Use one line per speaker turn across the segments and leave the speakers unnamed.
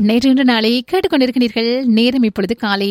நேற்று நாளை கேட்டுக்கொண்டிருக்கிறீர்கள். நேரம் இப்பொழுது காலை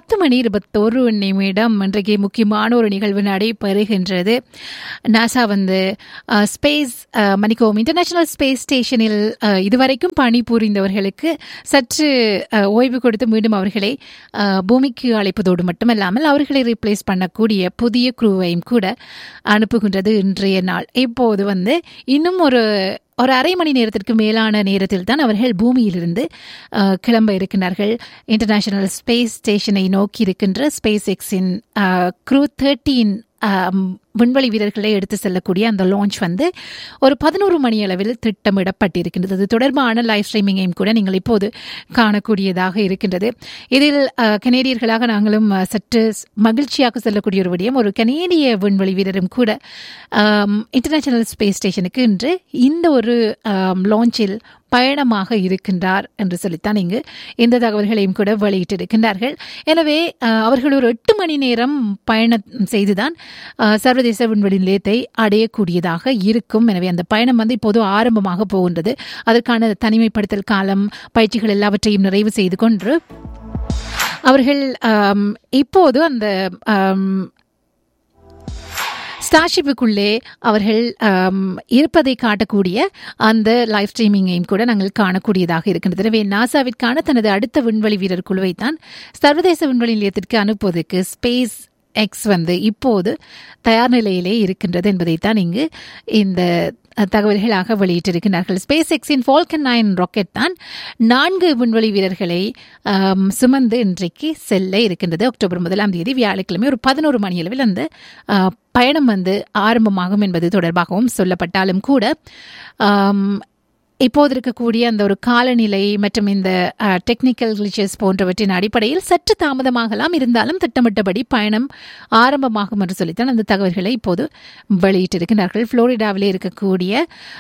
10:21 இன்றைக்கு முக்கியமான ஒரு நிகழ்வு நடைபெறுகின்றது. நாசா ஸ்பேஸ் இன்டர்நேஷனல் ஸ்பேஸ் ஸ்டேஷனில் இதுவரைக்கும் பணிபுரிந்தவர்களுக்கு சற்று ஓய்வு கொடுத்து மீண்டும் அவர்களை பூமிக்கு அழைப்பதோடு மட்டுமல்லாமல் அவர்களை ரீப்ளேஸ் பண்ணக்கூடிய புதிய குரூவையும் கூட அனுப்புகின்றது இன்றைய நாள். இப்போது இன்னும் ஒரு அரை மணி நேரத்திற்கு மேலான நேரத்தில் தான் அவர்கள் பூமியிலிருந்து கிளம்ப இருக்கின்றார்கள். இன்டர்நேஷனல் ஸ்பேஸ் ஸ்டேஷனை நோக்கி இருக்கின்ற ஸ்பேஸ் எக்ஸின் க்ரூ 13 விண்வெளி வீரர்களை எடுத்து செல்லக்கூடிய அந்த லான்ச் ஒரு 11 மணி அளவில் திட்டமிடப்பட்டிருக்கின்றது. அது தொடர்பான லைவ் ஸ்ட்ரீமிங்கையும் கூட நீங்கள் இப்போது காணக்கூடியதாக இருக்கின்றது. இதில் கனேடியர்களாக நாங்களும் சற்று மகிழ்ச்சியாக சொல்லக்கூடிய ஒரு விடயம், ஒரு கனேடிய விண்வெளி வீரரும் கூட இன்டர்நேஷனல் ஸ்பேஸ் ஸ்டேஷனுக்கு இன்று இந்த ஒரு லான்ச்சில் பயணமாக இருக்கின்றார் என்று சொல்லித்தான் இங்கு இந்த தகவல்களையும் கூட வெளியிட்டிருக்கின்றார்கள். எனவே அவர்கள் ஒரு 8 மணி நேரம் பயணம் செய்துதான் சர்வதேச விண்வெளி நிலையத்தை அடையக்கூடியதாக இருக்கும். எனவே அந்த பயணம் இப்போது ஆரம்பமாக போகின்றது. அதற்கான தனிமைப்படுத்தல் காலம், பயிற்சிகள் எல்லாவற்றையும் நிறைவு செய்து கொண்டு அவர்கள் இப்போது அந்த ஸ்டார்ஷிப்புக்குள்ளே அவர்கள் இருப்பதை காட்டக்கூடிய அந்த லைவ் ஸ்ட்ரீமிங்கையும் கூட நாங்கள் காணக்கூடியதாக இருக்கின்றது. எனவே நாசாவிற்கான தனது அடுத்த விண்வெளி வீரர் குழுவைத்தான் சர்வதேச விண்வெளி நிலையத்திற்கு அனுப்புவதற்கு ஸ்பேஸ் எக்ஸ் இப்போது தயார் நிலையிலே இருக்கின்றது என்பதைத்தான் இங்கு இந்த தகவல்களாக வெளியிட்டிருக்கிறார்கள். ஸ்பேஸ் எக்ஸின் ஃபால்கன் 9 ராக்கெட் தான் 4 விண்வெளி வீரர்களை சுமந்து இன்றைக்கு செல்ல இருக்கின்றது. அக்டோபர் 1 வியாழக்கிழமை ஒரு 11 மணி அளவில் அந்த பயணம் ஆரம்பமாகும் என்பது தொடர்பாகவும் சொல்லப்பட்டாலும் கூட இப்போது இருக்கக்கூடிய அந்த ஒரு காலநிலை மற்றும் இந்த டெக்னிக்கல் கிளிச்சஸ் போன்றவற்றின் அடிப்படையில் சற்று தாமதமாகலாம், இருந்தாலும் திட்டமிட்டபடி பயணம் ஆரம்பமாகும் என்று சொல்லித்தான் அந்த தகவல்களை இப்போது வெளியிட்டிருக்கிறார்கள். புளோரிடாவிலே இருக்கக்கூடிய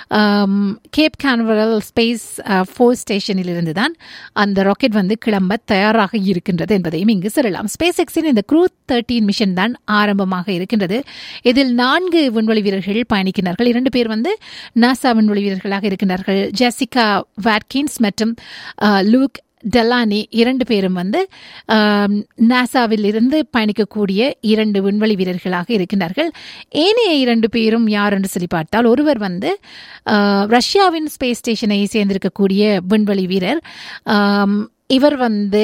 கேப் கான்வரல் ஸ்பேஸ் ஃபோர்ஸ் ஸ்டேஷனில் இருந்து தான் அந்த ராக்கெட் கிளம்ப தயாராக இருக்கின்றது என்பதையும் இங்கு சொல்லலாம். ஸ்பேஸ் எக்ஸின் இந்த க்ரூ 13 மிஷன் தான் ஆரம்பமாக இருக்கின்றது. இதில் 4 விண்வெளி வீரர்கள் பயணிக்கிறார்கள். 2 பேர் நாசா விண்வெளி வீரர்களாக இருக்கின்றார்கள். ஜெசிகா வாட்கின்ஸ் மற்றும் லூக் டெலானி 2 பேரும் நாசாவில் இருந்து பயணிக்கக்கூடிய 2 விண்வெளி வீரர்களாக இருக்கின்றார்கள். ஏனைய 2 பேரும் யார் என்று சொல்லி பார்த்தால், ஒருவர் ரஷ்யாவின் ஸ்பேஸ் ஸ்டேஷனை சேர்ந்திருக்கக்கூடிய விண்வெளி வீரர். இவர்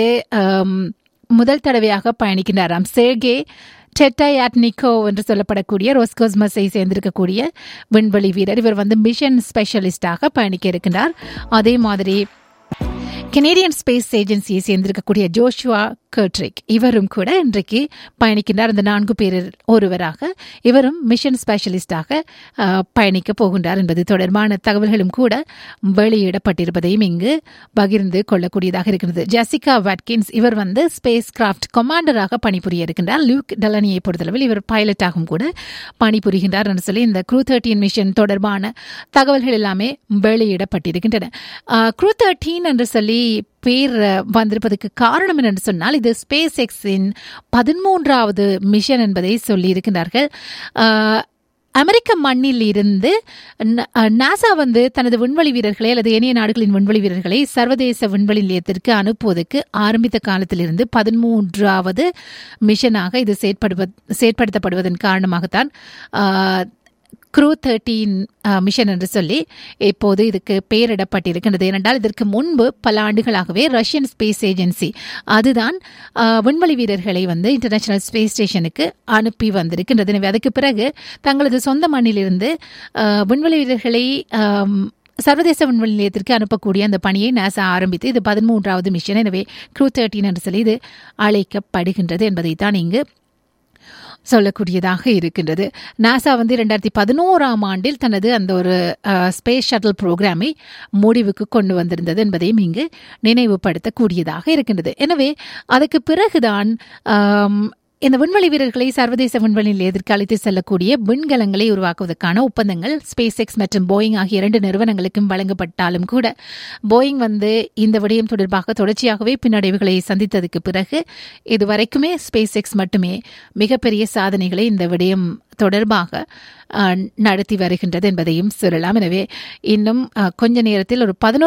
முதல் தடவையாக பயணிக்கின்றாராம். செர்கே டெட்டாயாட்னிகோ என்று சொல்லப்படக்கூடிய ரோஸ்கோஸ்மஸை சேர்ந்திருக்கக்கூடிய விண்வெளி வீரர். இவர் மிஷன் ஸ்பெஷலிஸ்டாக பயணிக்க இருக்கின்றார். அதே மாதிரி கனேடியன் ஸ்பேஸ் ஏஜென்சியை சேர்ந்திருக்கக்கூடிய ஜோஷுவா கர்ட்ரிக் இவரும் கூட இன்றைக்கு பயணிக்கின்றார். அந்த 4 பேரில் ஒருவராக இவரும் மிஷன் ஸ்பெஷலிஸ்டாக பயணிக்க போகின்றார் என்பது தொடர்பான தகவல்களும் கூட வெளியிடப்பட்டிருப்பதையும் இங்கு பகிர்ந்து கொள்ளக்கூடியதாக இருக்கிறது. ஜெசிகா வாட்கின்ஸ் இவர் ஸ்பேஸ் கிராஃப்ட் கமாண்டராக பணிபுரிய இருக்கின்றார். லூக் டெலனியை பொறுத்தளவில் இவர் பைலட்டாகவும் கூட பணிபுரிகின்றார் என்று சொல்லி இந்த க்ரூ 13 மிஷன் தொடர்பான தகவல்கள் எல்லாமே வெளியிடப்பட்டிருக்கின்றன. க்ரூ 13 என்று சொல்லி பேர் வந்திருப்பதற்கு காரணம் என்று சொன்னால், இது ஸ்பேஸ் எக்ஸின் 13வது மிஷன் என்பதை சொல்லி இருக்கின்றார்கள். அமெரிக்க மண்ணில் இருந்து நாசா தனது விண்வெளி வீரர்களை அல்லது ஏனைய நாடுகளின் விண்வெளி வீரர்களை சர்வதேச விண்வெளி நிலையத்திற்கு அனுப்புவதற்கு ஆரம்பித்த காலத்திலிருந்து 13வது மிஷனாக இது செயற்படுத்தப்படுவதன் காரணமாகத்தான் க்ரூ 13 மிஷன் என்று சொல்லி இப்போது இதுக்கு பெயரிடப்பட்டிருக்கின்றது. ஏனென்றால் இதற்கு முன்பு பல ஆண்டுகளாகவே ரஷ்யன் ஸ்பேஸ் ஏஜென்சி அதுதான் விண்வெளி வீரர்களை இன்டர்நேஷனல் ஸ்பேஸ் ஸ்டேஷனுக்கு அனுப்பி வந்திருக்கின்றது. எனவே அதுக்கு பிறகு தங்களது சொந்த மண்ணிலிருந்து விண்வெளி வீரர்களை சர்வதேச விண்வெளி நிலையத்திற்கு அனுப்பக்கூடிய அந்த பணியை நாசா ஆரம்பித்து இது 13வது மிஷன். எனவே க்ரூ 13 என்று சொல்லி இது அழைக்கப்படுகின்றது என்பதைத்தான் இங்கு சொல்லக்கூடியதாக இருக்கின்றது. நாசா 2011ஆம் ஆண்டில் தனது அந்த ஒரு ஸ்பேஸ் ஷட்டில் புரோகிராமை முடிவுக்கு கொண்டு வந்திருந்தது என்பதையும் இங்கு நினைவுபடுத்தக்கூடியதாக இருக்கின்றது. எனவே அதுக்கு பிறகுதான் இந்த விண்வெளி வீரர்களை சர்வதேச விண்வெளி நிலையத்திற்கு அழைத்து செல்லக்கூடிய விண்கலங்களை உருவாக்குவதற்கான ஒப்பந்தங்கள் ஸ்பேஸ் எக்ஸ் மற்றும் போயிங் ஆகிய 2 நிறுவனங்களுக்கும் வழங்கப்பட்டாலும் கூட போயிங் இந்த விடயம் தொடர்பாக தொடர்ச்சியாகவே பின்னடைவுகளை சந்தித்ததுக்கு பிறகு இதுவரைக்குமே ஸ்பேஸ் எக்ஸ் மட்டுமே மிகப்பெரிய சாதனைகளை இந்த விடயம் தொடர்பாக நடத்தி வருகின்றது என்பதையும் சொல்லலாம். எனவே இன்னும் கொஞ்ச நேரத்தில் ஒரு 11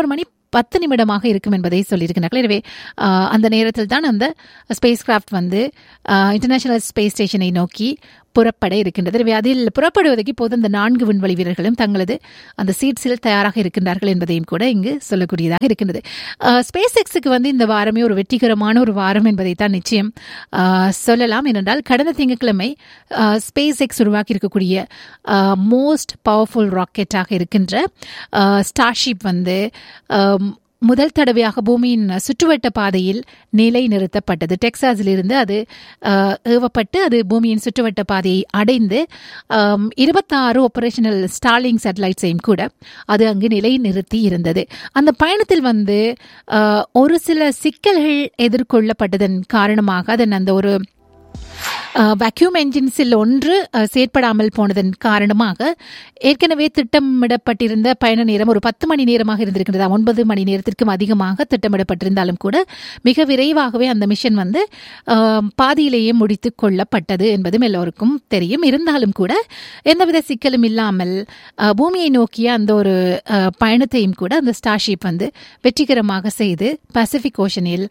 10 நிமிடமாக இருக்கும் என்பதை சொல்லியிருக்கிறார்கள். எனவே அந்த நேரத்தில் தான் அந்த ஸ்பேஸ் கிராஃப்ட் வந்து இன்டர்நேஷனல் ஸ்பேஸ் ஸ்டேஷனை நோக்கி புறப்பட இருக்கின்றது. எனவே அதில் புறப்படுவதற்கு இப்போது அந்த 4 விண்வெளி வீரர்களும் தங்களது அந்த சீட்ஸில் தயாராக இருக்கின்றார்கள் என்பதையும் கூட இங்கு சொல்லக்கூடியதாக இருக்கின்றது. ஸ்பேஸ் எக்ஸுக்கு வந்து இந்த வாரமே ஒரு வெற்றிகரமான ஒரு வாரம் என்பதை தான் நிச்சயம் சொல்லலாம். ஏனென்றால் கடந்த திங்கட்கிழமை ஸ்பேஸ் எக்ஸ் உருவாக்கி இருக்கக்கூடிய மோஸ்ட் பவர்ஃபுல் ராக்கெட்டாக இருக்கின்ற ஸ்டார்ஷிப் வந்து முதல் தடவையாக பூமியின் சுற்றுவட்ட பாதையில் நிலை நிறுத்தப்பட்டது. டெக்சாஸிலிருந்து அது ஏவப்பட்டு அது பூமியின் சுற்றுவட்ட பாதையை அடைந்து 26 ஆபரேஷனல் ஸ்டார்லிங் சேட்டலைட்ஸையும் கூட அது அங்கு நிலை நிறுத்தி இருந்தது. அந்த பயணத்தில் வந்து ஒரு சில சிக்கல்கள் எதிர்கொள்ளப்பட்டதன் காரணமாக அதன் அந்த ஒரு வேக்யூம் என்ஜின்ஸில் ஒன்று செயற்படாமல் போனதன் காரணமாக ஏற்கனவே திட்டமிடப்பட்டிருந்த பயண நேரம் ஒரு 10 மணி நேரமாக இருந்திருக்கின்றது. 9 மணி நேரத்திற்கும் அதிகமாக திட்டமிடப்பட்டிருந்தாலும் கூட மிக விரைவாகவே அந்த மிஷன் வந்து பாதியிலேயே முடித்து கொள்ளப்பட்டது என்பதும் எல்லோருக்கும் தெரியும். இருந்தாலும் கூட எந்தவித சிக்கலும் இல்லாமல் பூமியை நோக்கிய அந்த ஒரு பயணத்தையும் கூட அந்த ஸ்டார்ஷிப் வந்து வெற்றிகரமாக செய்து பசிபிக் ஓஷனில்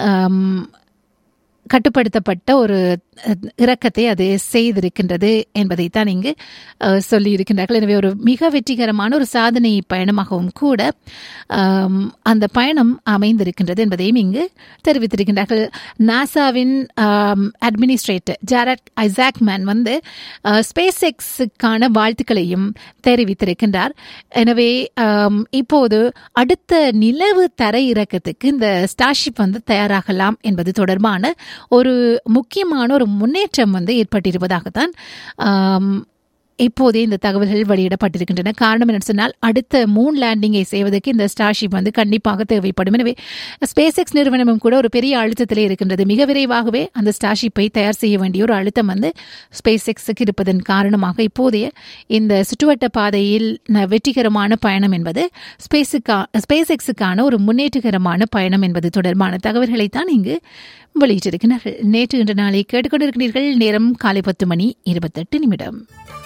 கட்டுப்படுத்தப்பட்ட ஒரு இறக்கத்தை அது செய்திருக்கின்றது என்பதைத்தான் இங்கு சொல்லியிருக்கின்றார்கள். எனவே ஒரு மிக வெற்றிகரமான ஒரு சாதனை பயணமாகவும் கூட அந்த பயணம் அமைந்திருக்கின்றது என்பதையும் இங்கு தெரிவித்திருக்கின்றார்கள். நாசாவின் அட்மினிஸ்ட்ரேட்டர் ஜாரட் ஐசாக்மேன் வந்து ஸ்பேஸ் எக்ஸுக்கான வாழ்த்துக்களையும் தெரிவித்திருக்கின்றார். எனவே இப்போது அடுத்த நிலவு தரை இறக்கத்துக்கு இந்த ஸ்டார்ஷிப் வந்து தயாராகலாம் என்பது தொடர்பான ஒரு முக்கியமான ஒரு முன்னேற்றம் வந்து ஏற்பட்டிருப்பதாகத்தான் இப்போதே இந்த தகவல்கள் வெளியிடப்பட்டிருக்கின்றன. காரணம் என்ன சொன்னால் அடுத்த மூன் லேண்டிங்கை செய்வதற்கு இந்த ஸ்டார்ஷிப் வந்து கண்டிப்பாக தேவைப்படும். எனவே ஸ்பேஸ் எக்ஸ் நிறுவனமும் கூட ஒரு பெரிய அழுத்தத்திலே இருக்கின்றது. மிக விரைவாகவே அந்த ஸ்டார்ஷிப்பை தயார் செய்ய வேண்டிய ஒரு அழுத்தம் வந்து ஸ்பேஸ் எக்ஸுக்கு இருப்பதன் காரணமாக இப்போதைய இந்த சுற்றுவட்ட பாதையில் வெற்றிகரமான பயணம் என்பது ஸ்பேஸ் எக்ஸுக்கான ஒரு முன்னேற்றகரமான பயணம் என்பது தொடர்பான தகவல்களைத்தான் இங்கு வெளியிட்டிருக்கிறார்கள். நேற்று இன்று நாளை கேட்டுக்கொண்டிருக்கிறீர்கள். நேரம் காலை 10 மணி 28 நிமிடம்.